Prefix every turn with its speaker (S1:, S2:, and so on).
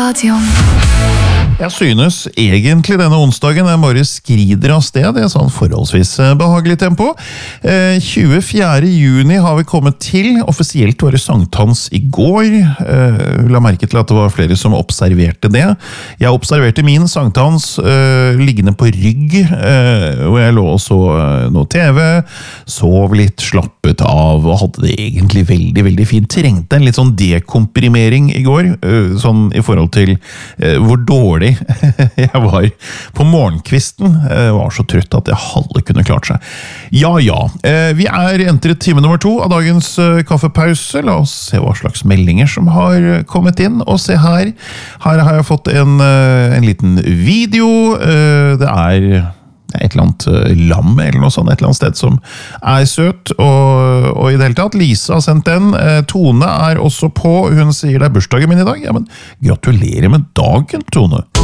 S1: Radion.
S2: Jeg synes egentlig denne onsdagen bare skrider av sted, I sånn forholdsvis behagelig tempo. 24. juni har vi kommet til, offisielt var det sankthans I går. La merke til at det var flere som observerte det. Jeg observerte min sankthans liggende på rygg, hvor jeg lå og så noe TV, sov litt, slappet av og hadde det egentlig veldig, veldig fint. Trengte en litt sånn dekomprimering I går, sånn I forhold til hvor dårlig jeg var på morgenkvisten. Jeg var så trøtt at jeg halve kunne klart seg. Ja. Vi entret time nummer 2 av dagens kaffepause. La oss se hva slags meldinger som har kommet inn. Og se her. Her har jeg fått en liten video. Det et eller annet lam eller noe sånt, et eller annet sted som søt, og I det hele tatt, Lisa har sendt den, Tone også på, hun sier det bursdagen min I dag, ja, men gratulerer med dagen, Tone.